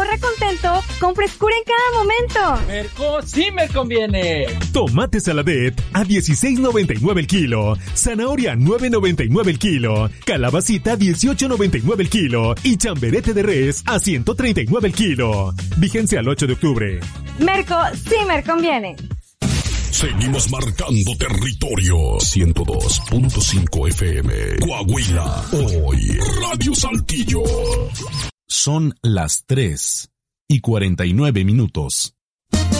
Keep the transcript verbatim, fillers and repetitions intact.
ahorra contento con frescura en cada momento. Merco sí me conviene. Tomate Saladet a dieciséis noventa y nueve el kilo, zanahoria nueve noventa y nueve el kilo, calabacita dieciocho noventa y nueve el kilo y chamberete de res a ciento treinta y nueve el kilo. Vigencia al ocho de octubre. Merco sí me conviene. Seguimos marcando territorio. ciento dos punto cinco F M. Coahuila. Hoy. Radio Saltillo. Son las tres y cuarenta y nueve minutos.